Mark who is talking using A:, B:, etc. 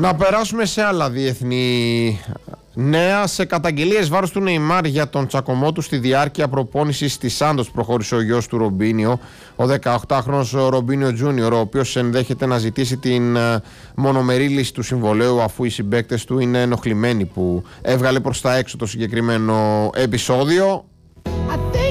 A: Να περάσουμε σε άλλα διεθνή νέα. Σε καταγγελίες βάρος του Νεϊμάρ για τον τσακωμό του στη διάρκεια προπόνησης της Σάντος προχώρησε ο γιος του Ρομπίνιο, ο 18χρονος Ρομπίνιο Τζούνιορ, ο οποίος ενδέχεται να ζητήσει την μονομερή λύση του συμβολαίου, αφού οι συμπαίκτες του είναι ενοχλημένοι που έβγαλε προς τα έξω το συγκεκριμένο επεισόδιο.